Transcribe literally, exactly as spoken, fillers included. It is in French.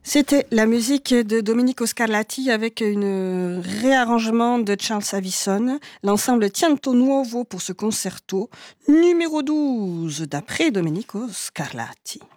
C'était la musique de Domenico Scarlatti avec un réarrangement de Charles Avison, l'ensemble Tiento Nuovo pour ce concerto numéro douze d'après Domenico Scarlatti.